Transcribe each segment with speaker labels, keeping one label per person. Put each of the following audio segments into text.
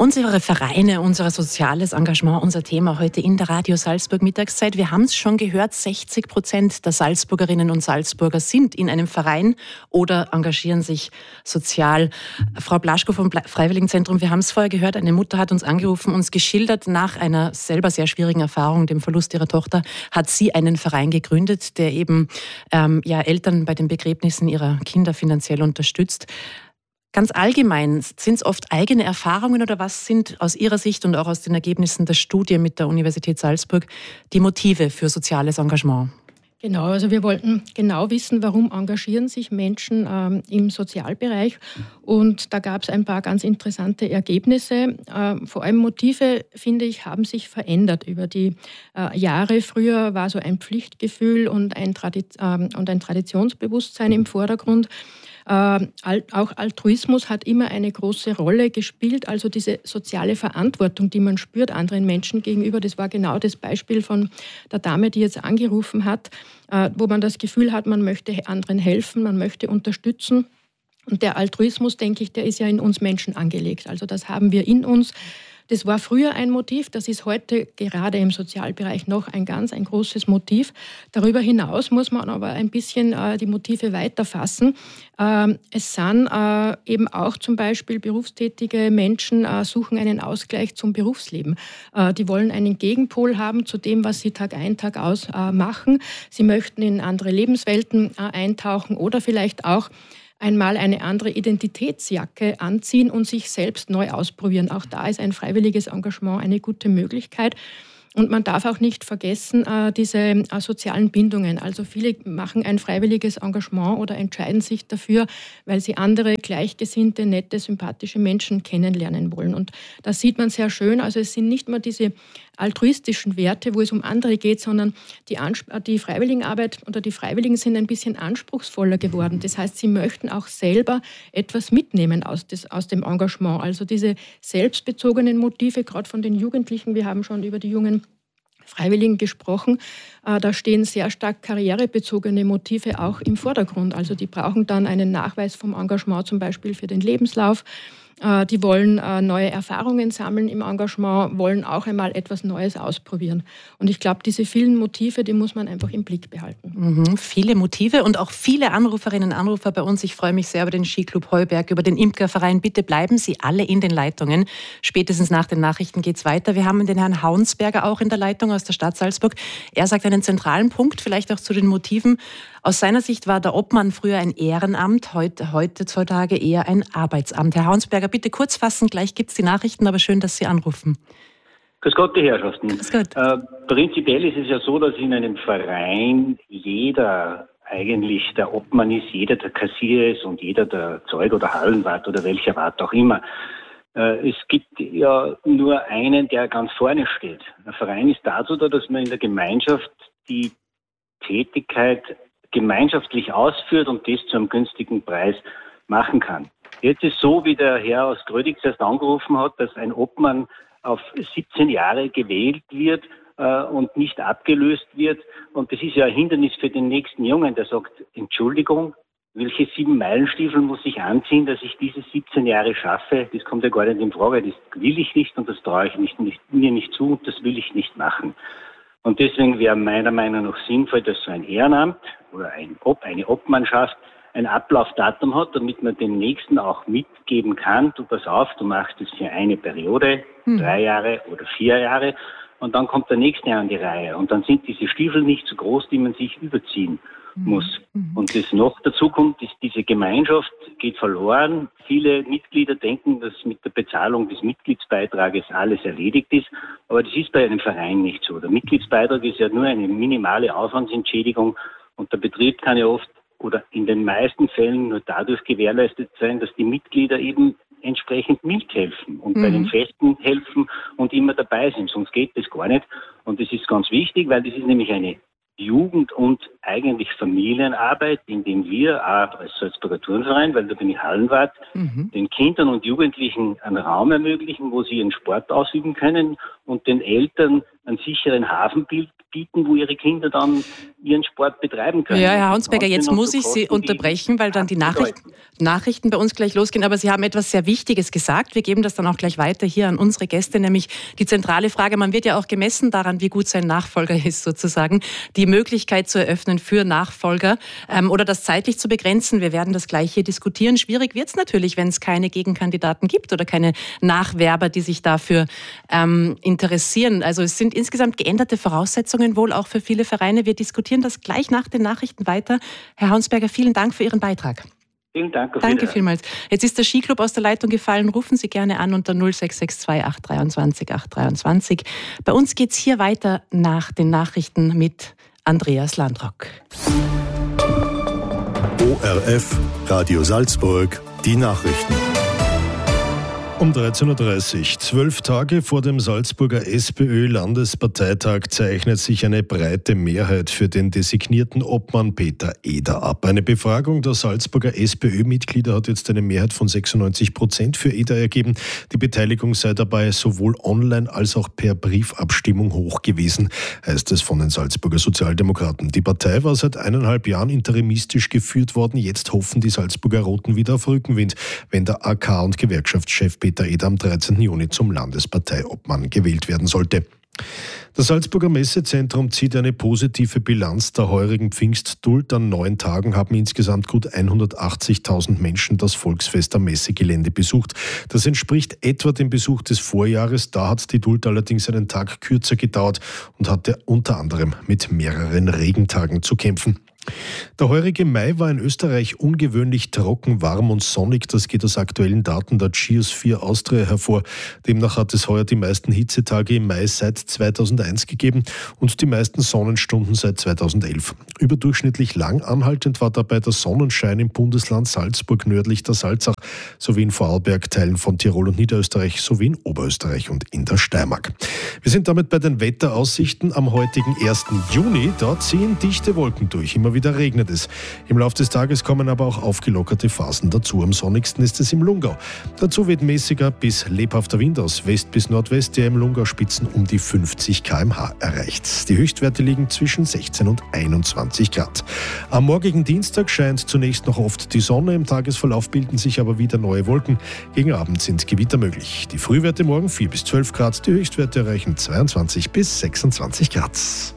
Speaker 1: Unsere Vereine, unser soziales Engagement, unser Thema heute in der Radio Salzburg Mittagszeit. Wir haben es schon gehört, 60% der Salzburgerinnen und Salzburger sind in einem Verein oder engagieren sich sozial. Frau Blaschko vom Freiwilligenzentrum, wir haben es vorher gehört, eine Mutter hat uns angerufen, uns geschildert, nach einer selber sehr schwierigen Erfahrung, dem Verlust ihrer Tochter, hat sie einen Verein gegründet, der eben Eltern bei den Begräbnissen ihrer Kinder finanziell unterstützt. Ganz allgemein, sind es oft eigene Erfahrungen oder was sind aus Ihrer Sicht und auch aus den Ergebnissen der Studie mit der Universität Salzburg die Motive für soziales Engagement?
Speaker 2: Genau, also wir wollten genau wissen, warum engagieren sich Menschen im Sozialbereich. Und da gab es ein paar ganz interessante Ergebnisse. Vor allem Motive, finde ich, haben sich verändert über die Jahre. Früher war so ein Pflichtgefühl und ein Traditionsbewusstsein im Vordergrund. Auch Altruismus hat immer eine große Rolle gespielt, also diese soziale Verantwortung, die man spürt anderen Menschen gegenüber. Das war genau das Beispiel von der Dame, die jetzt angerufen hat, wo man das Gefühl hat, man möchte anderen helfen, man möchte unterstützen. Und der Altruismus, denke ich, der ist ja in uns Menschen angelegt. Also das haben wir in uns. Das war früher ein Motiv, das ist heute gerade im Sozialbereich noch ein großes Motiv. Darüber hinaus muss man aber ein bisschen die Motive weiterfassen. Es sind eben auch zum Beispiel berufstätige Menschen suchen einen Ausgleich zum Berufsleben. Die wollen einen Gegenpol haben zu dem, was sie Tag ein, Tag aus machen. Sie möchten in andere Lebenswelten eintauchen oder vielleicht auch einmal eine andere Identitätsjacke anziehen und sich selbst neu ausprobieren. Auch da ist ein freiwilliges Engagement eine gute Möglichkeit. Und man darf auch nicht vergessen, diese sozialen Bindungen. Also viele machen ein freiwilliges Engagement oder entscheiden sich dafür, weil sie andere gleichgesinnte, nette, sympathische Menschen kennenlernen wollen. Und das sieht man sehr schön. Also es sind nicht nur diese altruistischen Werte, wo es um andere geht, sondern die Freiwilligenarbeit oder die Freiwilligen sind ein bisschen anspruchsvoller geworden. Das heißt, sie möchten auch selber etwas mitnehmen aus dem Engagement. Also diese selbstbezogenen Motive, gerade von den Jugendlichen, wir haben schon über die jungen Freiwilligen gesprochen, da stehen sehr stark karrierebezogene Motive auch im Vordergrund. Also die brauchen dann einen Nachweis vom Engagement zum Beispiel für den Lebenslauf. Die wollen neue Erfahrungen sammeln im Engagement, wollen auch einmal etwas Neues ausprobieren. Und ich glaube, diese vielen Motive, die muss man einfach im Blick behalten.
Speaker 1: Viele Motive und auch viele Anruferinnen und Anrufer bei uns. Ich freue mich sehr über den Skiclub Heuberg, über den Imkerverein. Bitte bleiben Sie alle in den Leitungen. Spätestens nach den Nachrichten geht es weiter. Wir haben den Herrn Haunsberger auch in der Leitung aus der Stadt Salzburg. Er sagt einen zentralen Punkt, vielleicht auch zu den Motiven. Aus seiner Sicht war der Obmann früher ein Ehrenamt, heutzutage eher ein Arbeitsamt. Herr Haunsberger, bitte kurz fassen, gleich gibt es die Nachrichten, aber schön, dass Sie anrufen.
Speaker 3: Grüß Gott, die Herrschaften.
Speaker 1: Grüß Gott.
Speaker 3: Prinzipiell ist es ja so, dass in einem Verein jeder eigentlich der Obmann ist, jeder der Kassier ist und jeder der Zeug- oder Hallenwart oder welcher Wart auch immer. Es gibt ja nur einen, der ganz vorne steht. Ein Verein ist dazu da, dass man in der Gemeinschaft die Tätigkeit gemeinschaftlich ausführt und das zu einem günstigen Preis machen kann. Jetzt ist so, wie der Herr aus Grödig erst angerufen hat, dass ein Obmann auf 17 Jahre gewählt wird und nicht abgelöst wird. Und das ist ja ein Hindernis für den nächsten Jungen, der sagt, Entschuldigung, welche 7 Meilenstiefel muss ich anziehen, dass ich diese 17 Jahre schaffe? Das kommt ja gar nicht in Frage. Das will ich nicht und das traue ich mir nicht zu und das will ich nicht machen. Und deswegen wäre meiner Meinung nach sinnvoll, dass so ein Ehrenamt oder eine Obmannschaft ein Ablaufdatum hat, damit man den Nächsten auch mitgeben kann. Du pass auf, du machst das für eine Periode, 3 Jahre oder 4 Jahre und dann kommt der Nächste an die Reihe. Und dann sind diese Stiefel nicht so groß, die man sich überziehen muss. Und das noch dazu kommt, ist diese Gemeinschaft geht verloren. Viele Mitglieder denken, dass mit der Bezahlung des Mitgliedsbeitrages alles erledigt ist. Aber das ist bei einem Verein nicht so. Der Mitgliedsbeitrag ist ja nur eine minimale Aufwandsentschädigung und der Betrieb kann ja oft oder in den meisten Fällen nur dadurch gewährleistet sein, dass die Mitglieder eben entsprechend mithelfen und bei den Festen helfen und immer dabei sind. Sonst geht das gar nicht. Und das ist ganz wichtig, weil das ist nämlich eine Jugend- und eigentlich Familienarbeit, indem wir auch als Salzburger Turnverein, weil da bin ich Hallenwart, den Kindern und Jugendlichen einen Raum ermöglichen, wo sie ihren Sport ausüben können und den Eltern einen sicheren Hafen bieten, wo ihre Kinder dann ihren Sport betreiben können.
Speaker 1: Ja, Herr Haunsberger, jetzt muss ich Sie unterbrechen, weil dann die Nachrichten bei uns gleich losgehen. Aber Sie haben etwas sehr Wichtiges gesagt. Wir geben das dann auch gleich weiter hier an unsere Gäste, nämlich die zentrale Frage. Man wird ja auch gemessen daran, wie gut sein Nachfolger ist, sozusagen. Die Möglichkeit zu eröffnen für Nachfolger oder das zeitlich zu begrenzen. Wir werden das gleich hier diskutieren. Schwierig wird es natürlich, wenn es keine Gegenkandidaten gibt oder keine Nachwerber, die sich dafür interessieren. Also es sind insgesamt geänderte Voraussetzungen wohl auch für viele Vereine. Wir diskutieren das gleich nach den Nachrichten weiter. Herr Haunsberger, vielen Dank für Ihren Beitrag.
Speaker 3: Vielen Dank.
Speaker 1: Danke vielmals. Jetzt ist der Skiclub aus der Leitung gefallen. Rufen Sie gerne an unter 0662 823 823. Bei uns geht es hier weiter nach den Nachrichten mit Andreas Landrock.
Speaker 4: ORF, Radio Salzburg, die Nachrichten. Um 13.30 Uhr, 12 Tage vor dem Salzburger SPÖ-Landesparteitag, zeichnet sich eine breite Mehrheit für den designierten Obmann Peter Eder ab. Eine Befragung der Salzburger SPÖ-Mitglieder hat jetzt eine Mehrheit von 96% für Eder ergeben. Die Beteiligung sei dabei sowohl online als auch per Briefabstimmung hoch gewesen, heißt es von den Salzburger Sozialdemokraten. Die Partei war seit 1,5 Jahren interimistisch geführt worden. Jetzt hoffen die Salzburger Roten wieder auf Rückenwind, wenn der AK- und Gewerkschaftschef Peter Eder am 13. Juni zum Landesparteiobmann gewählt werden sollte. Das Salzburger Messezentrum zieht eine positive Bilanz der heurigen Pfingstduld. An 9 Tagen haben insgesamt gut 180.000 Menschen das Volksfest am Messegelände besucht. Das entspricht etwa dem Besuch des Vorjahres. Da hat die Duld allerdings einen Tag kürzer gedauert und hatte unter anderem mit mehreren Regentagen zu kämpfen. Der heurige Mai war in Österreich ungewöhnlich trocken, warm und sonnig. Das geht aus aktuellen Daten der Geosphere Austria hervor. Demnach hat es heuer die meisten Hitzetage im Mai seit 2001 gegeben und die meisten Sonnenstunden seit 2011. Überdurchschnittlich lang anhaltend war dabei der Sonnenschein im Bundesland Salzburg nördlich der Salzach sowie in Vorarlberg, Teilen von Tirol und Niederösterreich sowie in Oberösterreich und in der Steiermark. Wir sind damit bei den Wetteraussichten am heutigen 1. Juni. Dort ziehen dichte Wolken durch. Immer wieder regnet es. Im Laufe des Tages kommen aber auch aufgelockerte Phasen dazu. Am sonnigsten ist es im Lungau. Dazu weht mäßiger bis lebhafter Wind aus West bis Nordwest, der im Lungau Spitzen um die 50 km/h erreicht. Die Höchstwerte liegen zwischen 16 und 21 Grad. Am morgigen Dienstag scheint zunächst noch oft die Sonne. Im Tagesverlauf bilden sich aber wieder neue Wolken. Gegen Abend sind Gewitter möglich. Die Frühwerte morgen 4 bis 12 Grad. Die Höchstwerte erreichen 22 bis 26 Grad.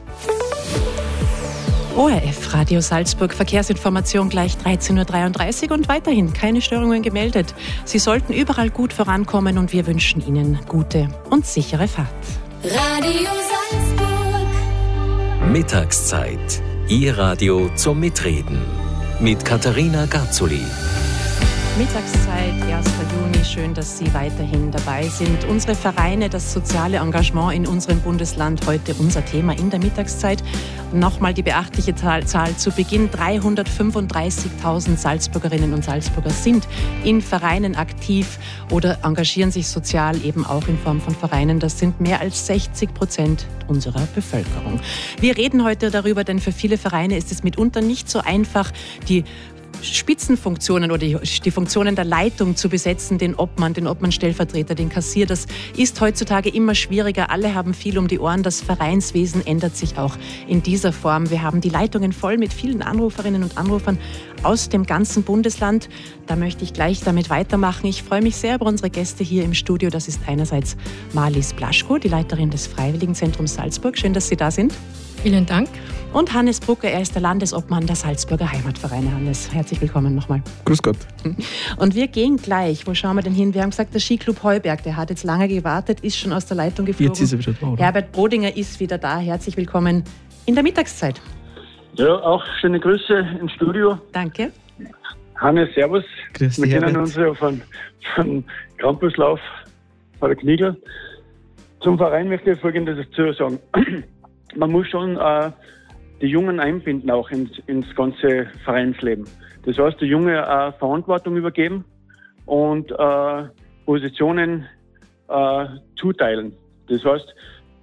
Speaker 1: ORF Radio Salzburg, Verkehrsinformation gleich 13.33 Uhr und weiterhin keine Störungen gemeldet. Sie sollten überall gut vorankommen und wir wünschen Ihnen gute und sichere Fahrt.
Speaker 5: Radio Salzburg.
Speaker 6: Mittagszeit. Ihr Radio zum Mitreden. Mit Katharina Garzuli.
Speaker 1: Mittagszeit, 1. Juni. Schön, dass Sie weiterhin dabei sind. Unsere Vereine, das soziale Engagement in unserem Bundesland, heute unser Thema in der Mittagszeit. Nochmal die beachtliche Zahl zu Beginn. 335.000 Salzburgerinnen und Salzburger sind in Vereinen aktiv oder engagieren sich sozial eben auch in Form von Vereinen. Das sind mehr als 60% unserer Bevölkerung. Wir reden heute darüber, denn für viele Vereine ist es mitunter nicht so einfach, die Spitzenfunktionen oder die Funktionen der Leitung zu besetzen, den Obmann-Stellvertreter, den Kassier. Das ist heutzutage immer schwieriger. Alle haben viel um die Ohren. Das Vereinswesen ändert sich auch in dieser Form. Wir haben die Leitungen voll mit vielen Anruferinnen und Anrufern aus dem ganzen Bundesland. Da möchte ich gleich damit weitermachen. Ich freue mich sehr über unsere Gäste hier im Studio. Das ist einerseits Marlies Blaschko, die Leiterin des Freiwilligenzentrums Salzburg. Schön, dass Sie da sind.
Speaker 2: Vielen Dank.
Speaker 1: Und Hannes Brucker, er ist der Landesobmann der Salzburger Heimatvereine. Hannes, herzlich willkommen nochmal.
Speaker 7: Grüß Gott.
Speaker 1: Und wir gehen gleich. Wo schauen wir denn hin? Wir haben gesagt, der Skiclub Heuberg, der hat jetzt lange gewartet, ist schon aus der Leitung geflogen.
Speaker 7: Jetzt ist er wieder da, oder?
Speaker 1: Herbert Brodinger ist wieder da. Herzlich willkommen in der Mittagszeit.
Speaker 8: Ja, auch schöne Grüße ins Studio.
Speaker 1: Danke.
Speaker 8: Hannes, servus.
Speaker 7: Grüß dich,
Speaker 8: Wir kennen
Speaker 7: Herbert.
Speaker 8: uns ja von Campuslauf bei der Kniegel. Zum Verein möchte ich Folgendes dazu sagen. Man muss schon die Jungen einbinden auch ins ganze Vereinsleben. Das heißt, die Jungen Verantwortung übergeben und Positionen zuteilen. Das heißt,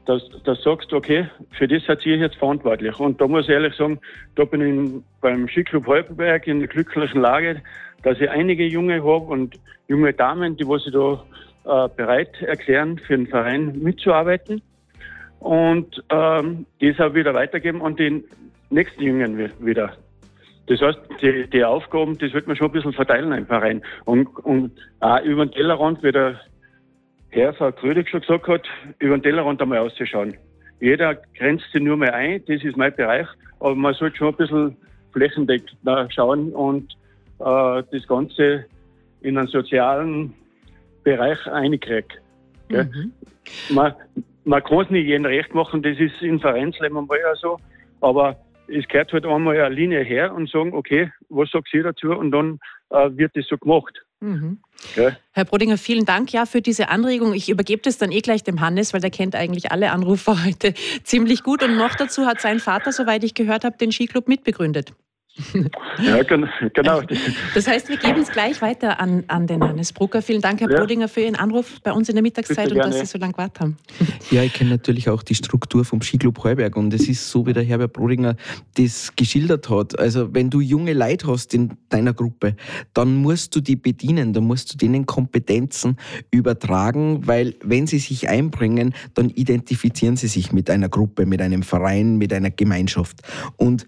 Speaker 8: dass sagst, okay, für das seid ihr jetzt verantwortlich. Und da muss ich ehrlich sagen, da bin ich beim Skiclub Halberberg in der glücklichen Lage, dass ich einige Junge habe und junge Damen, die sich da bereit erklären, für den Verein mitzuarbeiten und das auch wieder weitergeben an den nächsten Jungen wieder. Das heißt, die Aufgaben, das wird man schon ein bisschen verteilen im Verein. Und auch über den Tellerrand, wie der Herr Frau Krödig schon gesagt hat, über den Tellerrand einmal auszuschauen. Jeder grenzt sich nur mehr ein, das ist mein Bereich, aber man sollte schon ein bisschen flächendeckend schauen und das Ganze in einen sozialen Bereich einkriegen. Mhm. Man kann es nicht jedem recht machen, das ist im Vereinsleben einmal ja so, aber es gehört halt einmal eine Linie her und sagen, okay, was sagt ihr dazu? Und dann wird das so gemacht.
Speaker 1: Mhm. Ja. Herr Brodinger, vielen Dank für diese Anregung. Ich übergebe das dann gleich dem Hannes, weil der kennt eigentlich alle Anrufer heute ziemlich gut. Und noch dazu hat sein Vater, soweit ich gehört habe, den Skiclub mitbegründet.
Speaker 8: Ja, genau.
Speaker 1: Das heißt, wir geben es gleich weiter an den Hannes Brucker. Vielen Dank, Herr Brodinger, für Ihren Anruf bei uns in der Mittagszeit und dass Sie so lange gewartet haben.
Speaker 7: Ja, ich kenne natürlich auch die Struktur vom Skiclub Heuberg und es ist so, wie der Herbert Brodinger das geschildert hat. Also wenn du junge Leute hast in deiner Gruppe, dann musst du die bedienen, dann musst du denen Kompetenzen übertragen, weil wenn sie sich einbringen, dann identifizieren sie sich mit einer Gruppe, mit einem Verein, mit einer Gemeinschaft. Und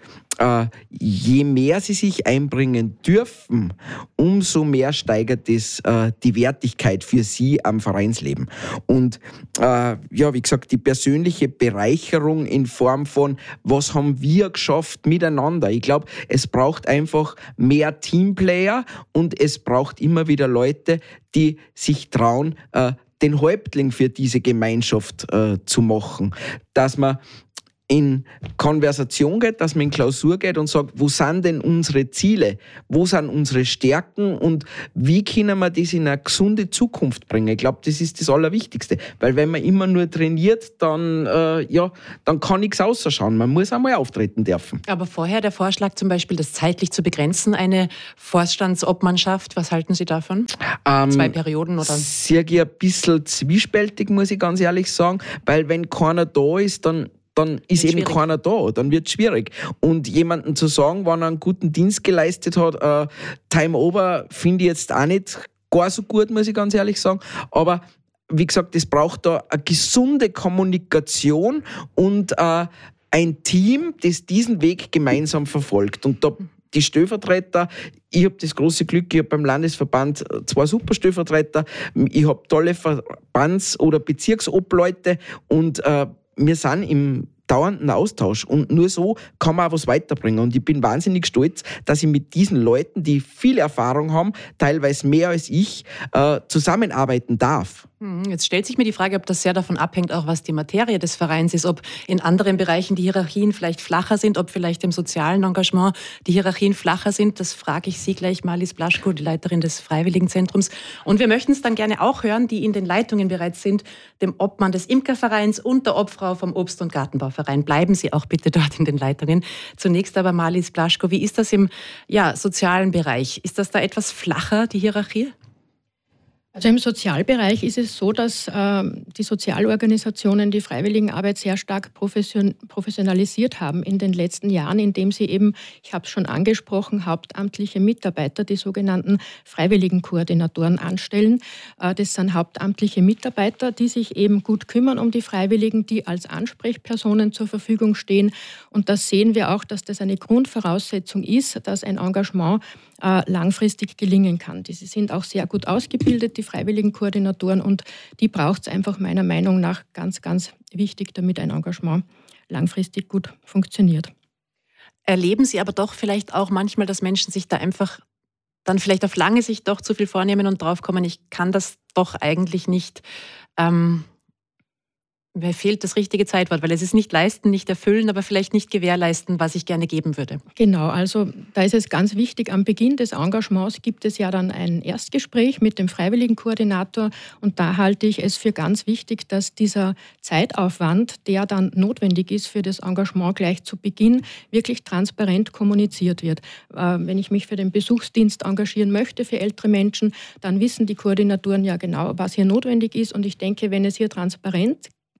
Speaker 7: je mehr sie sich einbringen dürfen, umso mehr steigert es die Wertigkeit für sie am Vereinsleben. Und wie gesagt, die persönliche Bereicherung in Form von, was haben wir geschafft miteinander. Ich glaube, es braucht einfach mehr Teamplayer und es braucht immer wieder Leute, die sich trauen, den Häuptling für diese Gemeinschaft zu machen. Dass man in Konversation geht, dass man in Klausur geht und sagt, wo sind denn unsere Ziele, wo sind unsere Stärken und wie können wir das in eine gesunde Zukunft bringen. Ich glaube, das ist das Allerwichtigste, weil wenn man immer nur trainiert, dann kann nichts ausschauen. Man muss einmal auftreten dürfen.
Speaker 1: Aber vorher der Vorschlag zum Beispiel, das zeitlich zu begrenzen, eine Vorstandsobmannschaft, was halten Sie davon? 2 Perioden oder?
Speaker 7: Sehe ich ein bisschen zwiespältig, muss ich ganz ehrlich sagen, weil wenn keiner da ist, dann ist eben keiner da, dann wird es schwierig. Und jemandem zu sagen, wenn er einen guten Dienst geleistet hat, Time Over, finde ich jetzt auch nicht gar so gut, muss ich ganz ehrlich sagen. Aber wie gesagt, es braucht da eine gesunde Kommunikation und ein Team, das diesen Weg gemeinsam verfolgt. Und da die Stellvertreter, ich habe das große Glück, ich habe beim Landesverband 2 super Stellvertreter, ich habe tolle Verbands- oder Bezirksobleute und wir sind im dauernden Austausch und nur so kann man auch was weiterbringen. Und ich bin wahnsinnig stolz, dass ich mit diesen Leuten, die viel Erfahrung haben, teilweise mehr als ich, zusammenarbeiten darf.
Speaker 1: Jetzt stellt sich mir die Frage, ob das sehr davon abhängt, auch was die Materie des Vereins ist, ob in anderen Bereichen die Hierarchien vielleicht flacher sind, ob vielleicht im sozialen Engagement die Hierarchien flacher sind. Das frage ich Sie gleich, Marlies Blaschko, die Leiterin des Freiwilligenzentrums. Und wir möchten es dann gerne auch hören, die in den Leitungen bereits sind, dem Obmann des Imkervereins und der Obfrau vom Obst- und Gartenbauverein. Bleiben Sie auch bitte dort in den Leitungen. Zunächst aber Marlies Blaschko, wie ist das im sozialen Bereich? Ist das da etwas flacher, die Hierarchie?
Speaker 2: Also im Sozialbereich ist es so, dass die Sozialorganisationen die Freiwilligenarbeit sehr stark professionalisiert haben in den letzten Jahren, indem sie eben, ich habe es schon angesprochen, hauptamtliche Mitarbeiter, die sogenannten Freiwilligenkoordinatoren anstellen. Das sind hauptamtliche Mitarbeiter, die sich eben gut kümmern um die Freiwilligen, die als Ansprechpersonen zur Verfügung stehen. Und das sehen wir auch, dass das eine Grundvoraussetzung ist, dass ein Engagement langfristig gelingen kann. Diese sind auch sehr gut ausgebildet, die Freiwilligenkoordinatoren, und die braucht es einfach meiner Meinung nach ganz, ganz wichtig, damit ein Engagement langfristig gut funktioniert.
Speaker 1: Erleben Sie aber doch vielleicht auch manchmal, dass Menschen sich da einfach dann vielleicht auf lange Sicht doch zu viel vornehmen und draufkommen, ich kann das doch eigentlich nicht, mir fehlt das richtige Zeitwort, weil es ist nicht leisten, nicht erfüllen, aber vielleicht nicht gewährleisten, was ich gerne geben würde.
Speaker 2: Genau, also da ist es ganz wichtig, am Beginn des Engagements gibt es ja dann ein Erstgespräch mit dem Freiwilligenkoordinator, und da halte ich es für ganz wichtig, dass dieser Zeitaufwand, der dann notwendig ist für das Engagement gleich zu Beginn, wirklich transparent kommuniziert wird. Wenn ich mich für den Besuchsdienst engagieren möchte für ältere Menschen, dann wissen die Koordinatoren ja genau, was hier notwendig ist, und ich denke, wenn es hier transparent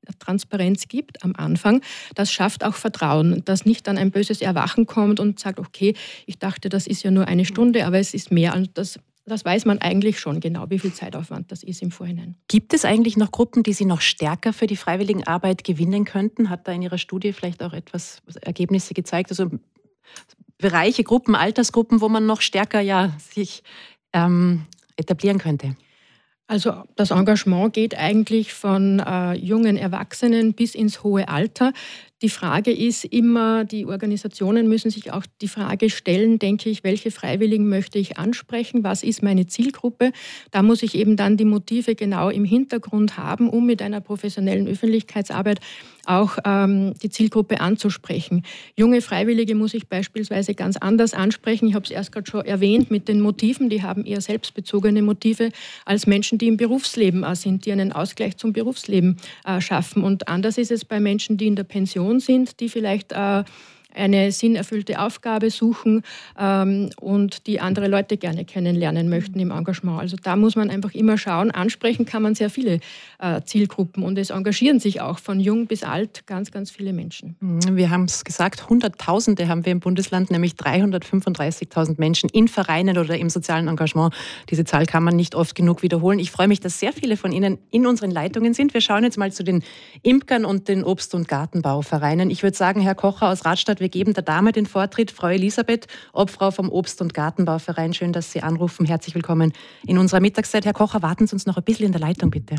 Speaker 2: Transparenz gibt am Anfang, das schafft auch Vertrauen, dass nicht dann ein böses Erwachen kommt und sagt, okay, ich dachte, das ist ja nur eine Stunde, aber es ist mehr. Und das weiß man eigentlich schon genau, wie viel Zeitaufwand das ist im Vorhinein.
Speaker 1: Gibt es eigentlich noch Gruppen, die Sie noch stärker für die Freiwilligenarbeit gewinnen könnten? Hat da in Ihrer Studie vielleicht auch Ergebnisse gezeigt? Also Bereiche, Gruppen, Altersgruppen, wo man noch stärker sich etablieren könnte?
Speaker 2: Also das Engagement geht eigentlich von jungen Erwachsenen bis ins hohe Alter. Die Frage ist immer, die Organisationen müssen sich auch die Frage stellen, denke ich, welche Freiwilligen möchte ich ansprechen, was ist meine Zielgruppe? Da muss ich eben dann die Motive genau im Hintergrund haben, um mit einer professionellen Öffentlichkeitsarbeit auch die Zielgruppe anzusprechen. Junge Freiwillige muss ich beispielsweise ganz anders ansprechen. Ich habe es erst gerade schon erwähnt mit den Motiven, die haben eher selbstbezogene Motive als Menschen, die im Berufsleben sind, die einen Ausgleich zum Berufsleben schaffen. Und anders ist es bei Menschen, die in der Pension sind, die vielleicht eine sinnerfüllte Aufgabe suchen und die andere Leute gerne kennenlernen möchten im Engagement. Also da muss man einfach immer schauen. Ansprechen kann man sehr viele Zielgruppen und es engagieren sich auch von jung bis alt ganz, ganz viele Menschen.
Speaker 1: Wir haben es gesagt, Hunderttausende haben wir im Bundesland, nämlich 335.000 Menschen in Vereinen oder im sozialen Engagement. Diese Zahl kann man nicht oft genug wiederholen. Ich freue mich, dass sehr viele von Ihnen in unseren Leitungen sind. Wir schauen jetzt mal zu den Imkern und den Obst- und Gartenbauvereinen. Ich würde sagen, Herr Kocher aus Radstadt, wir geben der Dame den Vortritt. Frau Elisabeth, Obfrau vom Obst- und Gartenbauverein. Schön, dass Sie anrufen. Herzlich willkommen in unserer Mittagszeit. Herr Kocher, warten Sie uns noch ein bisschen in der Leitung, bitte.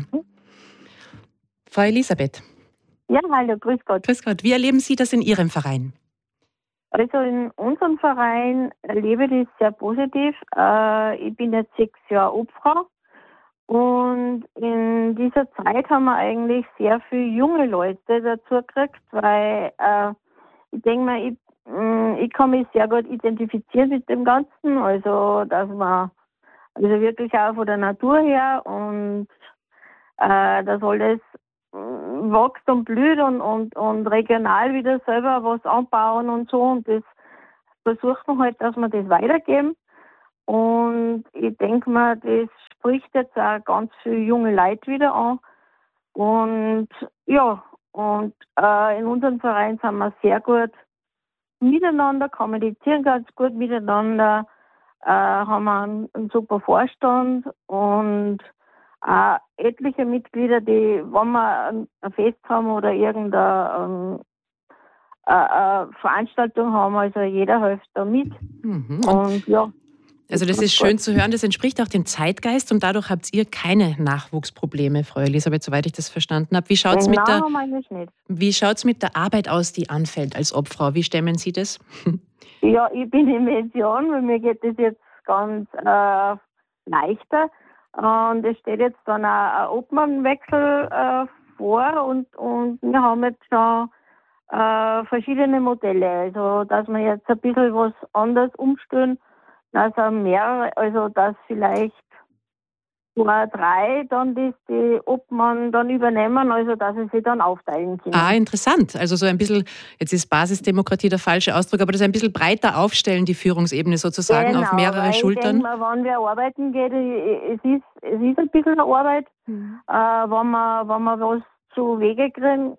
Speaker 1: Frau Elisabeth.
Speaker 9: Ja, hallo, grüß Gott.
Speaker 1: Grüß Gott. Wie erleben Sie das in Ihrem Verein?
Speaker 9: Also in unserem Verein erlebe ich das sehr positiv. Ich bin jetzt 6 Jahre Obfrau und in dieser Zeit haben wir eigentlich sehr viele junge Leute dazu gekriegt, weil ich denke mal, ich kann mich sehr gut identifizieren mit dem Ganzen, also dass man wirklich auch von der Natur her und dass alles wächst und blüht und regional wieder selber was anbauen und so, und das versucht man halt, dass wir das weitergeben. Und ich denke mal, das spricht jetzt auch ganz viele junge Leute wieder an. Und ja, in unserem Verein sind wir sehr gut miteinander, kommunizieren ganz gut miteinander, haben wir einen super Vorstand und etliche Mitglieder, die, wenn wir ein Fest haben oder irgendeine Veranstaltung haben, also jeder hilft da mit. Und ja.
Speaker 1: Also das ist schön zu hören, das entspricht auch dem Zeitgeist und dadurch habt ihr keine Nachwuchsprobleme, Frau Elisabeth, soweit ich das verstanden habe. Wie schaut es mit der Arbeit aus, die anfällt als Obfrau? Wie stemmen Sie das?
Speaker 9: Ja, ich bin in Pension, weil mir geht das jetzt ganz leichter. Und es steht jetzt dann auch ein Obmannwechsel vor und wir haben jetzt schon verschiedene Modelle. Also dass wir jetzt ein bisschen was anders umstellen, also mehrere, also dass vielleicht 2, 3 dann die Obmann dann übernehmen, also dass sie sich dann aufteilen können.
Speaker 1: Interessant. Also so ein bisschen, jetzt ist Basisdemokratie der falsche Ausdruck, aber das ein bisschen breiter aufstellen, die Führungsebene sozusagen, genau, auf mehrere Schultern.
Speaker 9: Ich denke mal, wenn wer arbeiten geht, es ist ein bisschen Arbeit, wenn man was zu Wege kriegen,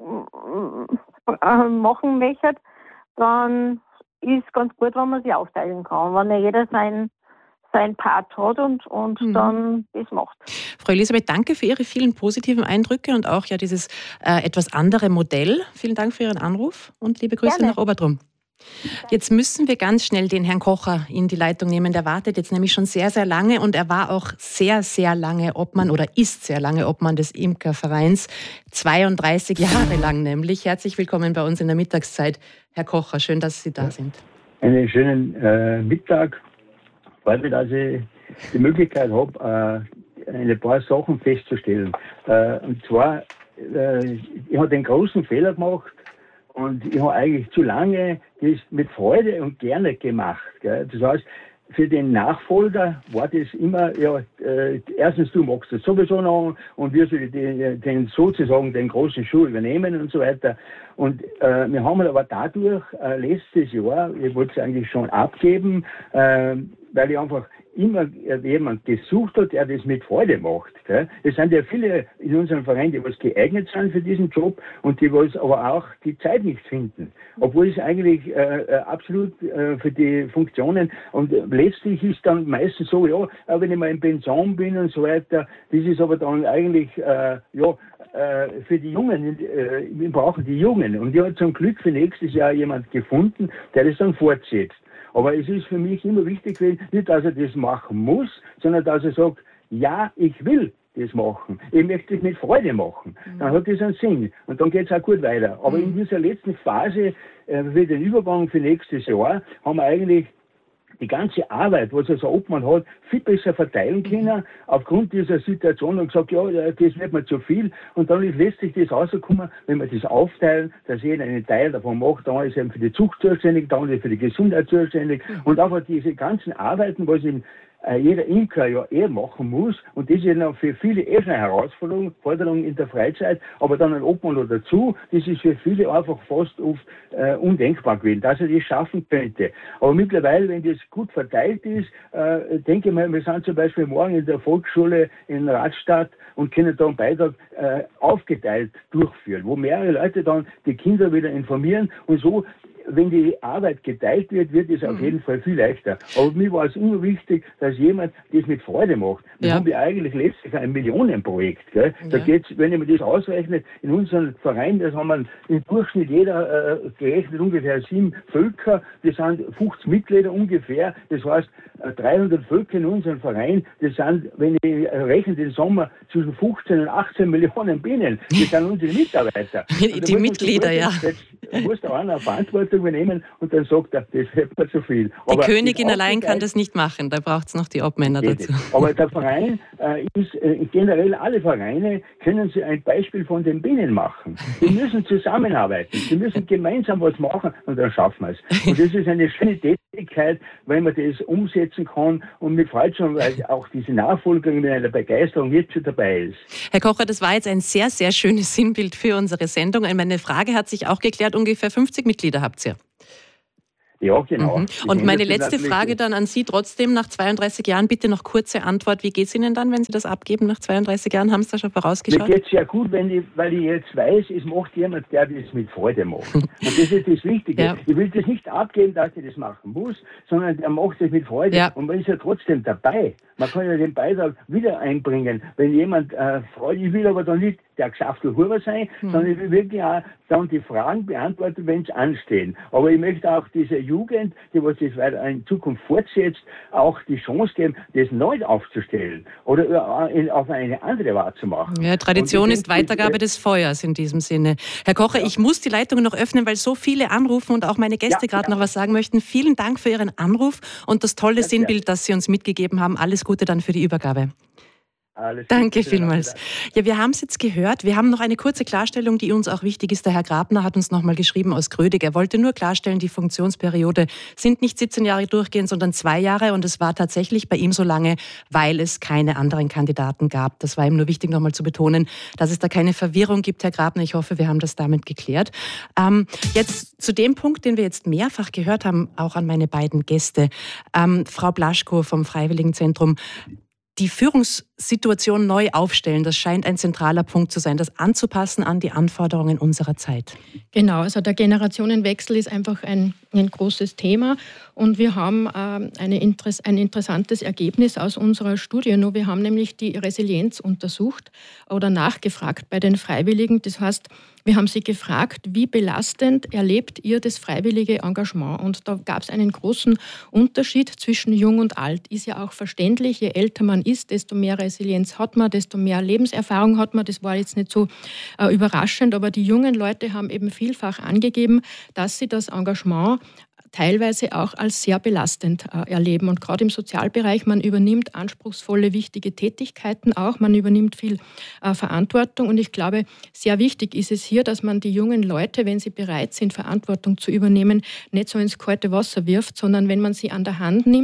Speaker 9: machen möchte, dann ist ganz gut, wenn man sich aufteilen kann, wenn ja jeder sein Part hat und dann das macht.
Speaker 1: Frau Elisabeth, danke für Ihre vielen positiven Eindrücke und auch ja dieses etwas andere Modell. Vielen Dank für Ihren Anruf und liebe Grüße nach Obertrum. Jetzt müssen wir ganz schnell den Herrn Kocher in die Leitung nehmen. Der wartet jetzt nämlich schon sehr, sehr lange und er war auch sehr, sehr lange Obmann oder ist sehr lange Obmann des Imkervereins. 32 Jahre lang nämlich. Herzlich willkommen bei uns in der Mittagszeit. Herr Kocher, schön, dass Sie da sind.
Speaker 10: Einen schönen Mittag. Freut mich, dass ich die Möglichkeit habe, ein paar Sachen festzustellen. Und zwar, ich habe den großen Fehler gemacht und ich habe eigentlich zu lange das mit Freude und gerne gemacht. Gell? Das heißt, für den Nachfolger war das immer, erstens, du machst das sowieso noch und wir sollen sozusagen den großen Schuh übernehmen und so weiter. Und wir haben aber dadurch letztes Jahr, ich wollte es eigentlich schon abgeben, weil ich einfach immer jemand gesucht hat, der das mit Freude macht. Gell? Es sind ja viele in unserem Verein, die was geeignet sind für diesen Job und die was aber auch die Zeit nicht finden. Obwohl es eigentlich absolut für die Funktionen und letztlich ist dann meistens so, ja, wenn ich mal in Pension bin und so weiter, das ist aber dann eigentlich, für die Jungen, wir brauchen die Jungen. Und ich habe zum Glück für nächstes Jahr jemand gefunden, der das dann fortsetzt. Aber es ist für mich immer wichtig gewesen, nicht, dass er das machen muss, sondern dass er sagt, ja, ich will das machen. Ich möchte es mit Freude machen. Dann hat das einen Sinn. Und dann geht es auch gut weiter. Aber in dieser letzten Phase, für den Übergang für nächstes Jahr, haben wir eigentlich die ganze Arbeit, was also Obmann hat, viel besser verteilen können, aufgrund dieser Situation und gesagt, ja, das wird mir zu viel. Und dann ist letztlich das rausgekommen, wenn wir das aufteilen, dass jeder einen Teil davon macht, da ist eben für die Zucht zuständig, da ist für die Gesundheit zuständig und einfach diese ganzen Arbeiten, was jeder Imker ja machen muss. Und das ist ja für viele schon eine Herausforderung in der Freizeit. Aber dann ein Obmann noch dazu, das ist für viele einfach fast oft undenkbar gewesen, dass er das schaffen könnte. Aber mittlerweile, wenn das gut verteilt ist, denke ich mal, wir sind zum Beispiel morgen in der Volksschule in Radstadt und können da einen Beitrag aufgeteilt durchführen, wo mehrere Leute dann die Kinder wieder informieren und so. Wenn die Arbeit geteilt wird, wird es auf jeden Fall viel leichter. Aber mir war es immer wichtig, dass jemand das mit Freude macht. Wir haben ja eigentlich letztlich ein Millionenprojekt. Gell? Da geht's, wenn ich mir das ausrechne, in unserem Verein, das haben wir im Durchschnitt jeder gerechnet ungefähr 7 Völker, das sind 50 Mitglieder ungefähr. Das heißt, 300 Völker in unserem Verein, das sind, wenn ich rechne den Sommer, zwischen 15 und 18 Millionen Bienen. Das sind unsere Mitarbeiter.
Speaker 1: Die Mitglieder, ja.
Speaker 10: Da muss da einer Verantwortung übernehmen und dann sagt er, das wird mir zu viel.
Speaker 1: Die Königin allein kann das nicht machen, da braucht es noch die Obmänner dazu.
Speaker 10: Aber der Verein ist, generell alle Vereine können sie ein Beispiel von den Bienen machen. Die müssen zusammenarbeiten, sie müssen gemeinsam was machen und dann schaffen wir es. Und das ist eine schöne Tätigkeit, wenn man das umsetzen kann und mir freut schon, weil auch diese Nachfolgerin mit einer Begeisterung jetzt schon dabei ist.
Speaker 1: Herr Kocher, das war jetzt ein sehr, sehr schönes Sinnbild für unsere Sendung. Meine Frage hat sich auch geklärt, ungefähr 50 Mitglieder habt ihr.
Speaker 10: Ja, genau.
Speaker 1: Und meine letzte Frage dann an Sie trotzdem, nach 32 Jahren bitte noch kurze Antwort. Wie geht es Ihnen dann, wenn Sie das abgeben nach 32 Jahren? Haben Sie da schon vorausgeschaut?
Speaker 10: Mir geht es sehr gut, weil ich jetzt weiß, es macht jemand, der das mit Freude macht. Und das ist das Wichtige. Ja. Ich will das nicht abgeben, dass ich das machen muss, sondern er macht das mit Freude. Ja. Und man ist ja trotzdem dabei. Man kann ja den Beitrag wieder einbringen. Wenn jemand freut, ich will aber dann nicht der Geschäftsführer sein, sondern ich will wirklich auch dann die Fragen beantworten, wenn es anstehen. Aber ich möchte auch dieser Jugend, die was das weiter in Zukunft fortsetzt, auch die Chance geben, das neu aufzustellen oder auf eine andere Art zu machen.
Speaker 1: Ja, Tradition ist Weitergabe des Feuers in diesem Sinne. Herr Kocher, ich muss die Leitung noch öffnen, weil so viele anrufen und auch meine Gäste gerade noch was sagen möchten. Vielen Dank für Ihren Anruf und das tolle Sinnbild, das Sie uns mitgegeben haben. Alles Gute dann für die Übergabe. Danke vielmals. Ja, wir haben es jetzt gehört. Wir haben noch eine kurze Klarstellung, die uns auch wichtig ist. Der Herr Grabner hat uns nochmal geschrieben aus Grödig. Er wollte nur klarstellen, die Funktionsperiode sind nicht 17 Jahre durchgehend, sondern 2 Jahre. Und es war tatsächlich bei ihm so lange, weil es keine anderen Kandidaten gab. Das war ihm nur wichtig, nochmal zu betonen, dass es da keine Verwirrung gibt, Herr Grabner. Ich hoffe, wir haben das damit geklärt. Jetzt zu dem Punkt, den wir jetzt mehrfach gehört haben, auch an meine beiden Gäste. Frau Blaschko vom Freiwilligenzentrum. Die Führungssituation neu aufstellen, das scheint ein zentraler Punkt zu sein, das anzupassen an die Anforderungen unserer Zeit.
Speaker 2: Genau, also der Generationenwechsel ist einfach ein großes Thema und wir haben ein interessantes Ergebnis aus unserer Studie. Wir haben nämlich die Resilienz untersucht oder nachgefragt bei den Freiwilligen. Das heißt, wir haben sie gefragt, wie belastend erlebt ihr das freiwillige Engagement? Und da gab es einen großen Unterschied zwischen Jung und Alt. Ist ja auch verständlich, je älter man ist, desto mehr Resilienz hat man, desto mehr Lebenserfahrung hat man. Das war jetzt nicht so überraschend, aber die jungen Leute haben eben vielfach angegeben, dass sie das Engagement teilweise auch als sehr belastend erleben. Und gerade im Sozialbereich, man übernimmt anspruchsvolle, wichtige Tätigkeiten auch, man übernimmt viel Verantwortung. Und ich glaube, sehr wichtig ist es hier, dass man die jungen Leute, wenn sie bereit sind, Verantwortung zu übernehmen, nicht so ins kalte Wasser wirft, sondern wenn man sie an der Hand nimmt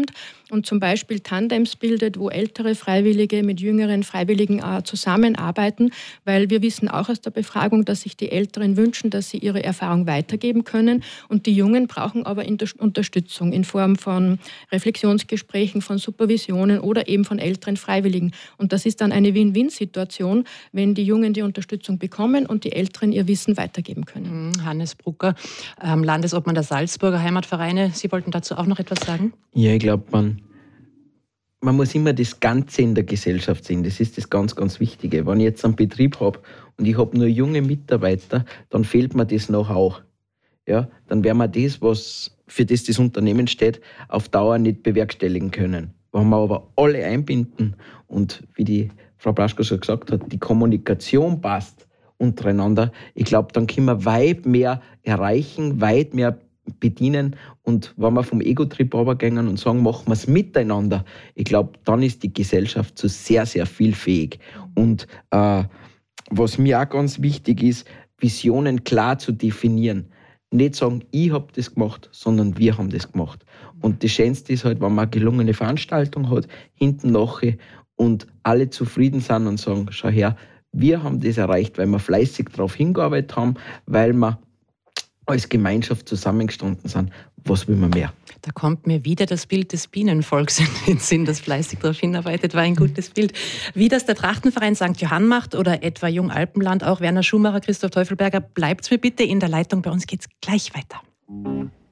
Speaker 2: und zum Beispiel Tandems bildet, wo ältere Freiwillige mit jüngeren Freiwilligen zusammenarbeiten, weil wir wissen auch aus der Befragung, dass sich die Älteren wünschen, dass sie ihre Erfahrung weitergeben können und die Jungen brauchen aber Unterstützung in Form von Reflexionsgesprächen, von Supervisionen oder eben von älteren Freiwilligen. Und das ist dann eine Win-Win-Situation, wenn die Jungen die Unterstützung bekommen und die Älteren ihr Wissen weitergeben können.
Speaker 1: Hannes Brucker, Landesobmann der Salzburger Heimatvereine. Sie wollten dazu auch noch etwas sagen?
Speaker 7: Ja, ich glaube, man muss immer das Ganze in der Gesellschaft sehen. Das ist das ganz, ganz Wichtige. Wenn ich jetzt einen Betrieb habe und ich habe nur junge Mitarbeiter, dann fehlt mir das Know-how. Ja, dann werden wir das, was für das Unternehmen steht, auf Dauer nicht bewerkstelligen können. Wenn wir aber alle einbinden und, wie die Frau Blaschko schon gesagt hat, die Kommunikation passt untereinander, ich glaube, dann können wir weit mehr erreichen, weit mehr bedienen. Und wenn wir vom Ego-Trip runtergehen und sagen, machen wir es miteinander, ich glaube, dann ist die Gesellschaft so sehr, sehr vielfähig. Und was mir auch ganz wichtig ist, Visionen klar zu definieren. Nicht sagen, ich habe das gemacht, sondern wir haben das gemacht. Und das Schönste ist halt, wenn man eine gelungene Veranstaltung hat, hinten nachher und alle zufrieden sind und sagen, schau her, wir haben das erreicht, weil wir fleißig darauf hingearbeitet haben, weil wir als Gemeinschaft zusammengestanden sind. Was will man mehr?
Speaker 1: Da kommt mir wieder das Bild des Bienenvolks in den Sinn, das fleißig darauf hinarbeitet, war ein gutes Bild. Wie das der Trachtenverein St. Johann macht oder etwa Jung Alpenland, auch Werner Schumacher, Christoph Teufelberger, bleibt mir bitte in der Leitung. Bei uns geht's gleich weiter.